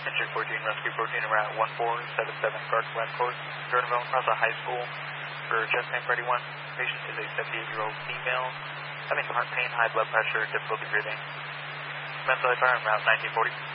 Injured 14, Rescue 14, around 1477 Garden West Court, Jordanville, across a high school for chest pain for 81. Patient is a 78-year-old female having heart pain, high blood pressure, difficulty breathing. Mental fire on route 1940.